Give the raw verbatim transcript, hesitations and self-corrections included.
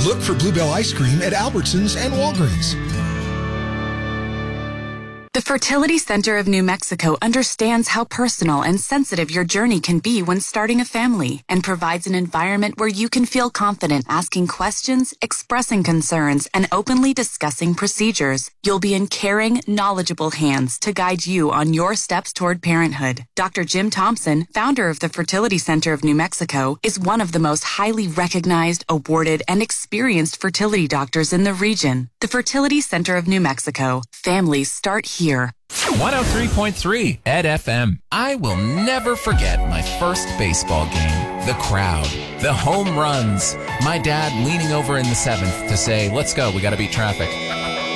Look for Bluebell ice cream at Albertsons and Walgreens. The Fertility Center of New Mexico understands how personal and sensitive your journey can be when starting a family and provides an environment where you can feel confident asking questions, expressing concerns, and openly discussing procedures. You'll be in caring, knowledgeable hands to guide you on your steps toward parenthood. Doctor Jim Thompson, founder of the Fertility Center of New Mexico, is one of the most highly recognized, awarded, and experienced fertility doctors in the region. The Fertility Center of New Mexico. Families start here. Here. one oh three point three Ed F M. I will never forget my first baseball game. The crowd, the home runs, my dad leaning over in the seventh to say, let's go, we got to beat traffic.